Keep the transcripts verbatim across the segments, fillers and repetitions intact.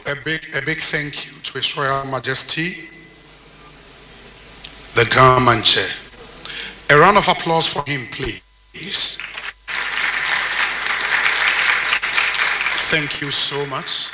a big, a big thank you to His Royal Majesty, the Gamanche. A round of applause for him, please. Thank you so much.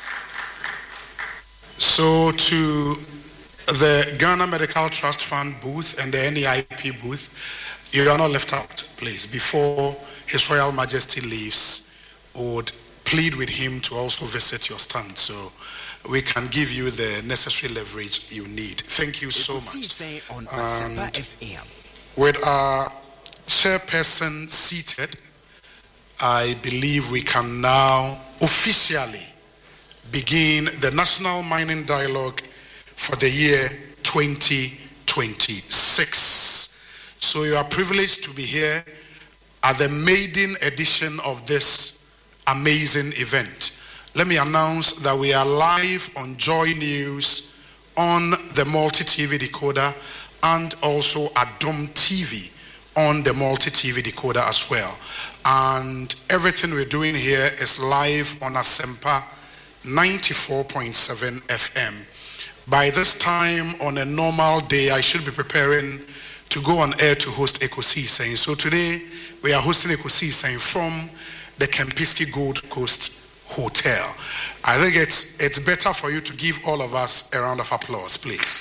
So to the Ghana Medical Trust Fund booth and the N E I P booth, you are not left out, please. Before His Royal Majesty leaves, would plead with him to also visit your stand so we can give you the necessary leverage you need. Thank you so much. And with our chairperson seated, I believe we can now officially begin the National Mining Dialogue for the year twenty twenty-six. So you are privileged to be here at the maiden edition of this amazing event. Let me announce that we are live on Joy News, on the Multi-T V decoder, and also at Dome T V on the Multi-T V decoder as well. And everything we're doing here is live on Asempa ninety-four point seven F M. By this time on a normal day, I should be preparing to go on air to host Ekosi Saying. So today we are hosting Ekosi Saying from the Kempinski Gold Coast Hotel. I think it's it's better for you to give all of us a round of applause, please.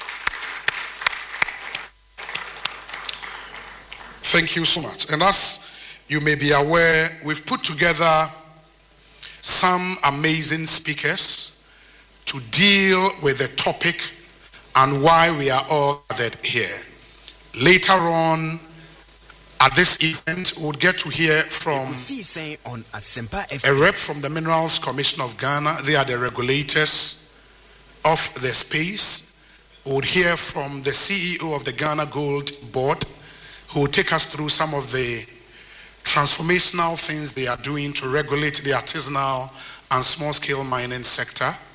Thank you so much. And as you may be aware, we've put together some amazing speakers to deal with the topic and why we are all gathered here. Later on at this event, we'll get to hear from a rep from the Minerals Commission of Ghana. They are the regulators of the space. We'll hear from the C E O of the Ghana Gold Board, who will take us through some of the transformational things they are doing to regulate the artisanal and small-scale mining sector.